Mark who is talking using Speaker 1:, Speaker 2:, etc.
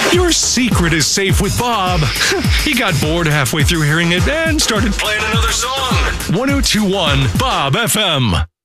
Speaker 1: Your secret is safe with Bob. He got bored halfway through hearing it and started playing another song. 1021 Bob FM.